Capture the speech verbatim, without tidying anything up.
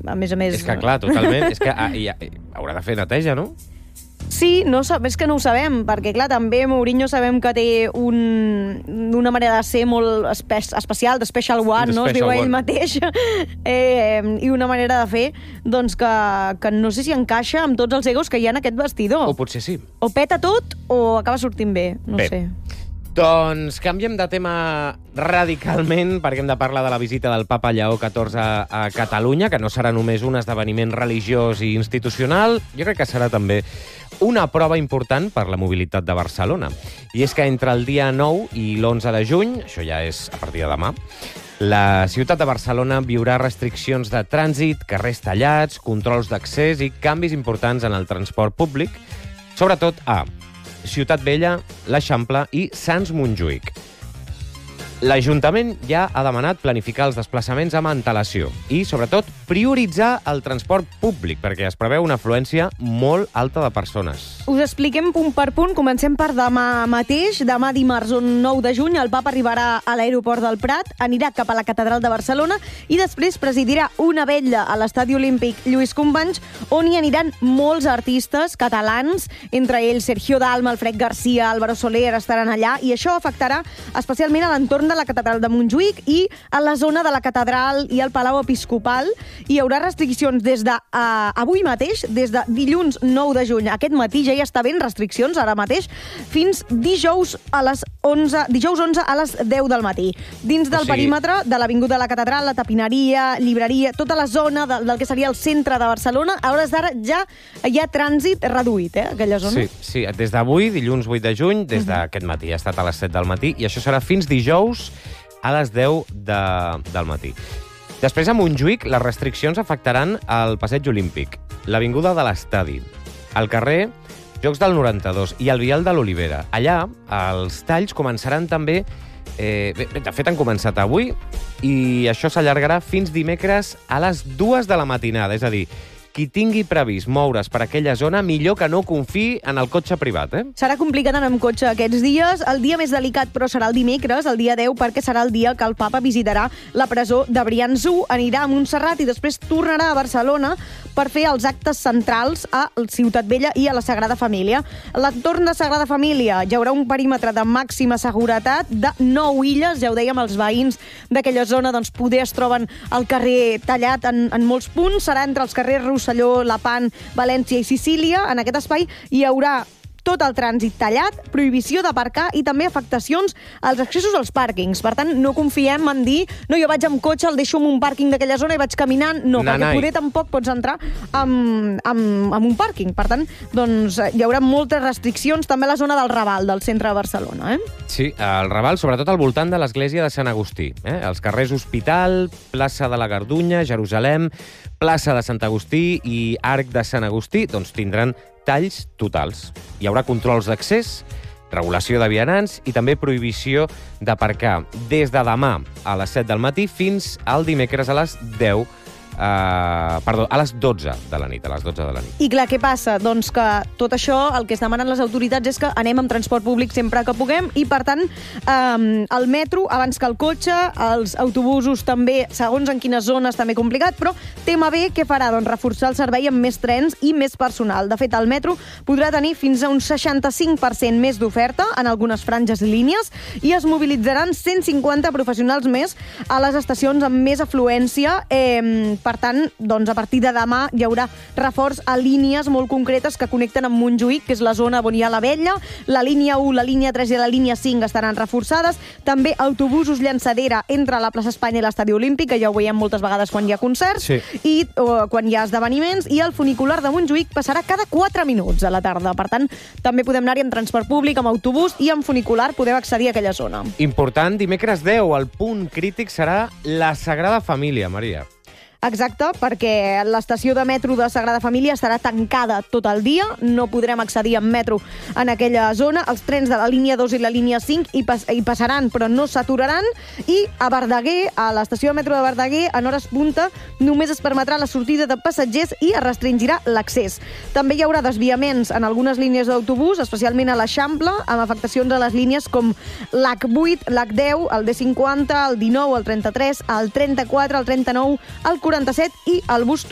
a més a més... És que, clar, totalment. És que ah, i, haurà de fer neteja, no? Sí, no, és que no ho sabem, perquè, clar, també Mourinho sabem que té un, una manera de ser molt espe especial, de special one, no? Es diu ell mateix, eh, i una manera de fer, doncs, que, que no sé si encaixa amb tots els egos que hi ha en aquest vestidor. O potser sí. O peta tot o acaba sortint bé, no bé. sé. Doncs canviem de tema radicalment, perquè hem de parlar de la visita del papa Lleó catorze a Catalunya, que no serà només un esdeveniment religiós i institucional, jo crec que serà també una prova important per la mobilitat de Barcelona. I és que entre el dia nou i l'onze de juny, això ja és a partir de demà, la ciutat de Barcelona viurà restriccions de trànsit, carrers tallats, controls d'accés i canvis importants en el transport públic, sobretot a Ciutat Vella, l'Eixample i Sants Montjuïc. L'Ajuntament ja ha demanat planificar els desplaçaments amb antelació i, sobretot, prioritzar el transport públic, perquè es preveu una afluència molt alta de persones. Us expliquem punt per punt. Comencem per demà mateix. Demà dimarts, nou de juny, el papa arribarà a l'aeroport del Prat, anirà cap a la Catedral de Barcelona i després presidirà una vetlla a l'Estadi Olímpic Lluís Companys, on hi aniran molts artistes catalans, entre ells Sergio Dalma, Alfred Garcia, Álvaro Soler estaran allà, i això afectarà especialment a l'entorn de la Catedral de Montjuïc i a la zona de la Catedral i el Palau Episcopal. Hi haurà restriccions des de uh, avui mateix, des de dilluns nou de juny. Aquest matí ja hi està havent restriccions, ara mateix, fins dijous a les onze, dijous onze a les deu del matí. Dins del o sigui... perímetre de l'Avinguda de la Catedral, la tapineria, llibreria, tota la zona de, del que seria el centre de Barcelona, a hores d'ara ja hi ha trànsit reduït, eh, aquella zona. Sí, sí, des d'avui, dilluns vuit de juny, des d'aquest matí, ha estat a les set del matí, i això serà fins dijous a les deu de, del matí. Després, a Montjuïc, les restriccions afectaran el Passeig Olímpic, l'Avinguda de l'Estadi, el carrer Jocs del noranta-dos i el Vial de l'Olivera. Allà, els talls començaran també... Eh, bé, de fet, han començat avui i això s'allargarà fins dimecres a les dues de la matinada. És a dir, qui tingui previst moure's per aquella zona, millor que no confiï en el cotxe privat, eh? Serà complicat anar amb cotxe aquests dies. El dia més delicat, però, serà el dimecres, el dia deu, perquè serà el dia que el papa visitarà la presó de Briançó, anirà a Montserrat i després tornarà a Barcelona per fer els actes centrals a Ciutat Vella i a la Sagrada Família. A l'entorn de Sagrada Família hi haurà un perímetre de màxima seguretat de nou illes, ja ho dèiem, els veïns d'aquella zona doncs, poder es troben al carrer tallat en, en molts punts. Serà entre els carrers Rosselló, Lepant, València i Sicília. En aquest espai hi haurà tot el trànsit tallat, prohibició d'aparcar i també afectacions als accessos als pàrquings. Per tant, no confiem en dir no, jo vaig amb cotxe, el deixo en un pàrquing d'aquella zona i vaig caminant. No, Nanai. Perquè poder tampoc pots entrar amb, amb, amb un pàrquing. Per tant, doncs, hi haurà moltes restriccions també a la zona del Raval, del centre de Barcelona. Eh? Sí, el Raval, sobretot al voltant de l'església de Sant Agustí. Eh? Els carrers Hospital, plaça de la Gardunya, Jerusalem, plaça de Sant Agustí i Arc de Sant Agustí, doncs tindran talls totals. Hi haurà controls d'accés, regulació de vianants i també prohibició d'aparcar des de demà a les set del matí fins al dimecres a les deu Uh, perdó, a les dotze de la nit, a les dotze de la nit. I clar, què passa? Doncs que tot això, el que es demanen les autoritats és que anem amb transport públic sempre que puguem i, per tant, um, el metro abans que el cotxe, els autobusos també, segons en quines zones, també complicat, però tema B, què farà? Doncs reforçar el servei amb més trens i més personal. De fet, el metro podrà tenir fins a un seixanta-cinc per cent més d'oferta en algunes franges i línies i es mobilitzaran cent cinquanta professionals més a les estacions amb més afluència. Eh, Per tant, doncs, a partir de demà hi haurà reforç a línies molt concretes que connecten amb Montjuïc, que és la zona on hi ha la Vetlla. La línia u, la línia tres i la línia cinc estaran reforçades. També autobusos llançadera entre la plaça Espanya i l'Estadi Olímpic, que ja ho veiem moltes vegades quan hi ha concerts, sí. i o, quan hi ha esdeveniments, i el funicular de Montjuïc passarà cada quatre minuts a la tarda. Per tant, també podem anar-hi amb transport públic, amb autobús, i amb funicular podem accedir a aquella zona. Important, dimecres deu, el punt crític serà la Sagrada Família, Maria. Exacte, perquè l'estació de metro de Sagrada Família estarà tancada tot el dia, no podrem accedir amb metro en aquella zona. Els trens de la línia dos i la línia cinc hi, pas hi passaran, però no s'aturaran, i a Verdaguer, a l'estació de metro de Verdaguer, en hores punta, només es permetrà la sortida de passatgers i es restringirà l'accés. També hi haurà desviaments en algunes línies d'autobús, especialment a l'Eixample, amb afectacions a les línies com l'H vuit, l'H deu, el D cinquanta, el dinou, el trenta-tres, el trenta-quatre, el trenta-nou, el quaranta-set i el bus